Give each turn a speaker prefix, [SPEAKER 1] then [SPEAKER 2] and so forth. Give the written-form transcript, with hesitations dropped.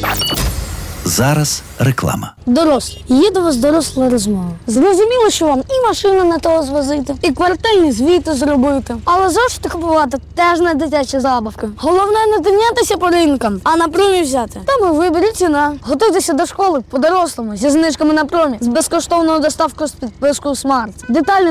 [SPEAKER 1] Зараз реклама.
[SPEAKER 2] Дорослі. Є до вас доросла розмова. Зрозуміло, що вам і машину не того звозити, і квартирні звіти зробити. Але зошити купувати теж не дитяча забавка. Головне не тинятися по ринкам, а на промі взяти. Там і виберіть ціна. Готуйтеся до школи по-дорослому, зі знижками на промі, з безкоштовною доставкою з підпискою Смарт. Деталі